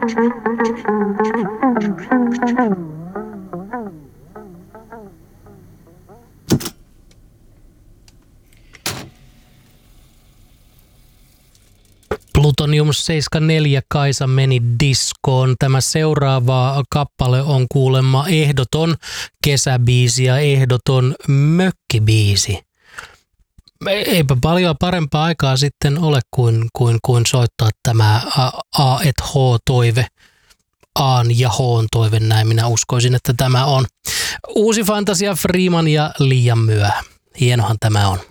Plutonium 74 Kaisa meni diskoon. Tämä seuraava kappale on kuulemma ehdoton kesäbiisi ja ehdoton mökkibiisi. Eipä paljon parempaa aikaa sitten ole kuin soittaa tämä A et H-toive. Aan ja H:n toive, näin minä uskoisin, että tämä on uusi Fantasia Freeman ja liian myöhä. Hienohan tämä on.